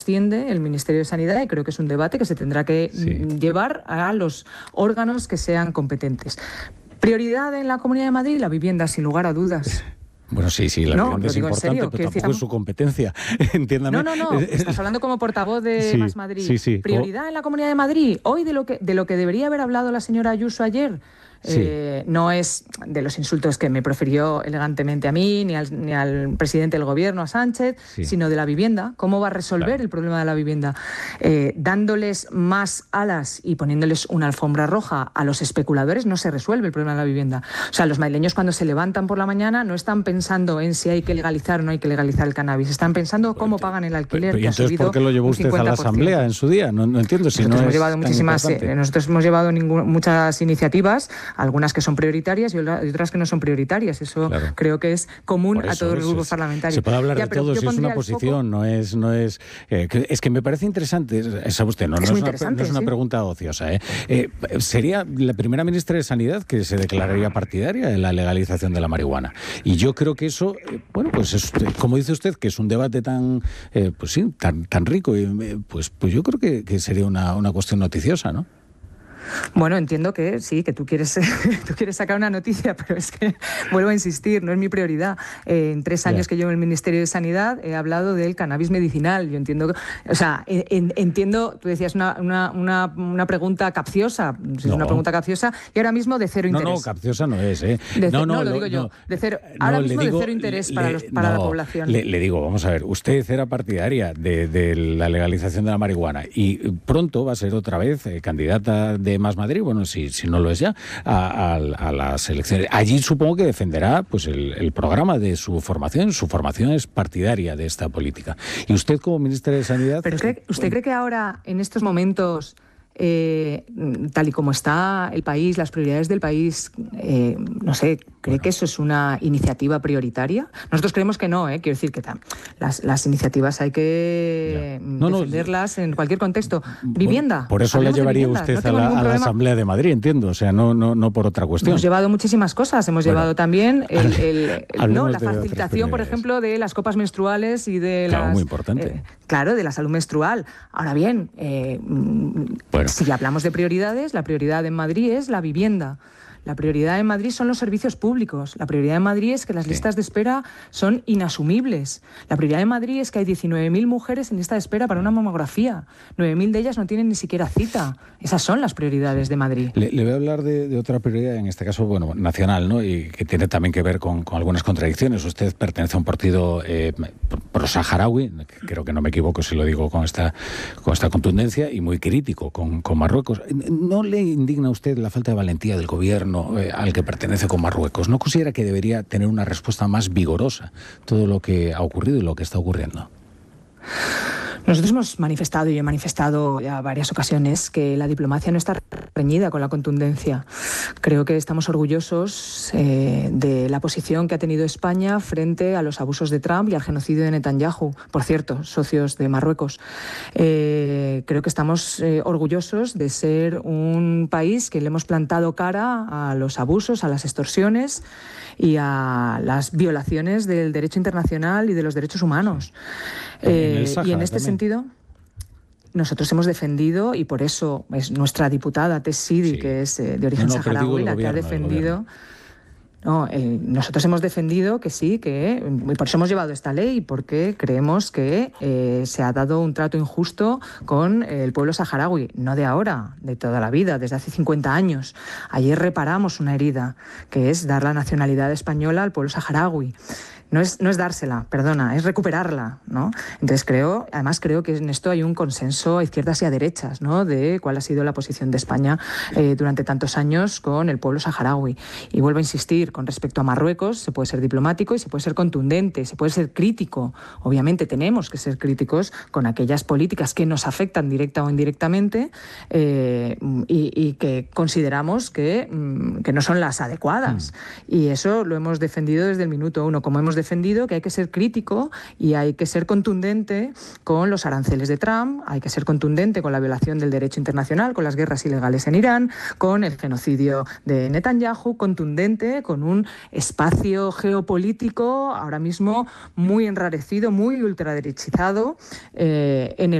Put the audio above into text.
trasciende el Ministerio de Sanidad y creo que es un debate que se tendrá que llevar a los órganos que sean competentes. Prioridad en la Comunidad de Madrid, la vivienda, sin lugar a dudas. Bueno, sí, la vivienda es importante, pero tampoco es su competencia, entiéndame. No, estás hablando como portavoz de Más Madrid. Sí. Prioridad en la Comunidad de Madrid, hoy de lo que debería haber hablado la señora Ayuso ayer. No es de los insultos que me profirió elegantemente a mí, ni al presidente del gobierno, a Sánchez, sino de la vivienda. ¿Cómo va a resolver el problema de la vivienda? Dándoles más alas y poniéndoles una alfombra roja a los especuladores no se resuelve el problema de la vivienda. O sea, los madrileños cuando se levantan por la mañana no están pensando en si hay que legalizar o no hay que legalizar el cannabis, están pensando cómo pagan el alquiler. ¿Y entonces por qué lo llevó usted a la Asamblea en su día? No entiendo si nosotros no hemos llevado nosotros hemos llevado muchas iniciativas, algunas que son prioritarias y otras que no son prioritarias. Eso creo que es común a todos los grupos parlamentarios. Se puede hablar de todo si es una posición, no es... es que me parece interesante, sabe usted, no es una pregunta ociosa. Sería la primera ministra de Sanidad que se declararía partidaria de la legalización de la marihuana. Y yo creo que eso, pues es, como dice usted, que es un debate tan rico, pues yo creo que sería una cuestión noticiosa, ¿no? Bueno, entiendo que sí, que tú quieres sacar una noticia, pero es que, vuelvo a insistir, no es mi prioridad. En 3 años que llevo en el Ministerio de Sanidad he hablado del cannabis medicinal. Yo entiendo, entiendo, tú decías una pregunta capciosa, es una pregunta capciosa, y ahora mismo de cero interés. No, capciosa no es, lo digo yo, de cero, ahora mismo de cero interés para la población. Le digo, vamos a ver, usted era partidaria de la legalización de la marihuana y pronto va a ser otra vez candidata de Más Madrid, si no lo es ya, a las elecciones. Allí supongo que defenderá pues el programa de su formación es partidaria de esta política. Y usted como ministra de Sanidad... ¿Pero usted cree que ahora, en estos momentos, tal y como está el país, las prioridades del país, ¿cree que eso es una iniciativa prioritaria? Nosotros creemos que no, quiero decir que las iniciativas hay que defenderlas en cualquier contexto. Vivienda. Por eso la llevaría usted a la Asamblea de Madrid, entiendo, no por otra cuestión. Hemos llevado muchísimas cosas, llevado también la facilitación, por ejemplo, de las copas menstruales y de muy importante. De la salud menstrual. Ahora bien, si hablamos de prioridades, la prioridad en Madrid es la vivienda. La prioridad en Madrid son los servicios públicos. La prioridad en Madrid es que las listas de espera son inasumibles. La prioridad en Madrid es que hay 19.000 mujeres en lista de espera para una mamografía. 9.000 de ellas no tienen ni siquiera cita. Esas son las prioridades de Madrid. Le voy a hablar de otra prioridad, en este caso, nacional, ¿no? Y que tiene también que ver con algunas contradicciones. Usted pertenece a un partido pro-saharaui, creo que no me equivoco si lo digo con esta contundencia, y muy crítico con Marruecos. ¿No le indigna a usted la falta de valentía del gobierno al que pertenece con Marruecos? ¿No considera que debería tener una respuesta más vigorosa todo lo que ha ocurrido y lo que está ocurriendo? Nosotros hemos manifestado, y he manifestado ya varias ocasiones, que la diplomacia no está reñida con la contundencia. Creo que estamos orgullosos de la posición que ha tenido España frente a los abusos de Trump y al genocidio de Netanyahu, por cierto, socios de Marruecos. Creo que estamos orgullosos de ser un país que le hemos plantado cara a los abusos, a las extorsiones y a las violaciones del derecho internacional y de los derechos humanos. Y en este sentido, nosotros hemos defendido, y por eso es nuestra diputada Tess Sidi, que es de origen saharaui, la que ha defendido... nosotros hemos defendido que sí, y por eso hemos llevado esta ley, porque creemos que se ha dado un trato injusto con el pueblo saharaui, no de ahora, de toda la vida, desde hace 50 años. Ayer reparamos una herida, que es dar la nacionalidad española al pueblo saharaui. No es dársela, perdona, es recuperarla, ¿no? Entonces creo que en esto hay un consenso a izquierdas y a derechas, ¿no? De cuál ha sido la posición de España durante tantos años con el pueblo saharaui. Y vuelvo a insistir, con respecto a Marruecos, se puede ser diplomático y se puede ser contundente, se puede ser crítico. Obviamente tenemos que ser críticos con aquellas políticas que nos afectan directa o indirectamente y que consideramos que no son las adecuadas. Y eso lo hemos defendido desde el minuto 1, como hemos defendido que hay que ser crítico y hay que ser contundente con los aranceles de Trump, hay que ser contundente con la violación del derecho internacional, con las guerras ilegales en Irán, con el genocidio de Netanyahu, contundente con un espacio geopolítico ahora mismo muy enrarecido, muy ultraderechizado, en el